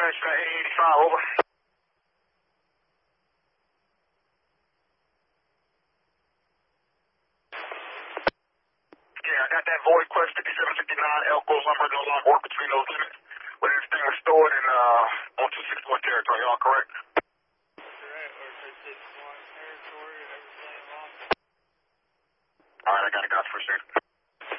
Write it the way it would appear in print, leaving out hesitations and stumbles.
dispatch to 885, over. Yeah, I got that void quest 5759, Elko Lumber, no longer work between those limits. With everything restored in, on 261 territory, y'all correct? Correct, or 261 territory, everything locked. Alright, I got it, guys, appreciate it.